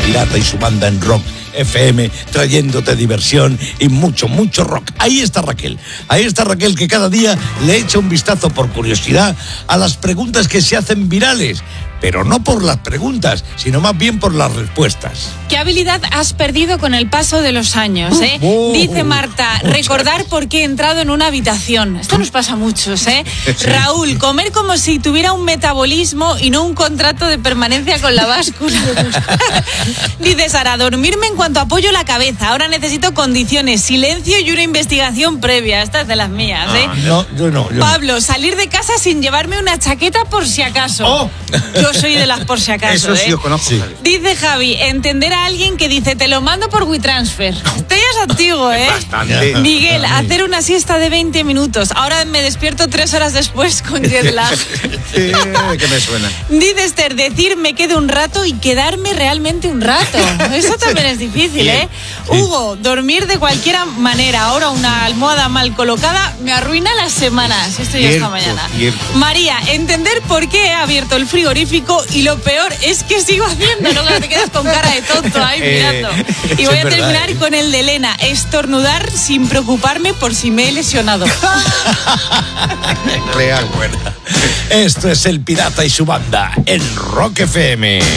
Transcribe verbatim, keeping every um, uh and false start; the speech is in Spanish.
Pirata y su banda en Rock F M, trayéndote diversión y mucho, mucho rock. Ahí está Raquel. Ahí está Raquel, que cada día le echa un vistazo por curiosidad a las preguntas que se hacen virales. Pero no por las preguntas, sino más bien por las respuestas. ¿Qué habilidad has perdido con el paso de los años, eh? Oh, Dice Marta, recordar por qué he entrado en una habitación. Esto nos pasa a muchos, ¿eh? Sí. Raúl, comer como si tuviera un metabolismo y no un contrato de permanencia con la báscula. Dice Sara, dormirme en cuanto apoyo la cabeza. Ahora necesito condiciones, silencio y una investigación previa. Esta es de las mías, ¿eh? No, yo no. Yo Pablo, no. salir de casa sin llevarme una chaqueta por si acaso. Oh. Yo soy de las por si acaso. Eso sí, ¿eh? os conozco. Sí. Dice Javi, entender a alguien que dice, te lo mando por WeTransfer. Este ya es antiguo, ¿eh? Bastante. Miguel, hacer una siesta de veinte minutos. Ahora me despierto tres horas después con jet lag. Sí, que me suena. Dice Esther, decir me quedo un rato y quedarme realmente un rato. Eso también es difícil, ¿eh? Sí. Hugo, dormir de cualquier manera. Ahora una almohada mal colocada me arruina las semanas. Esto ya esta mañana. Cierto. María, entender por qué he abierto el frigorífico y lo peor es que sigo haciendo, ¿no? Que te quedas con cara de tonto ahí mirando. Y voy a terminar con el de Elena, estornudar sin preocuparme por si me he lesionado. Real. Esto es El Pirata y su banda en Rock F M.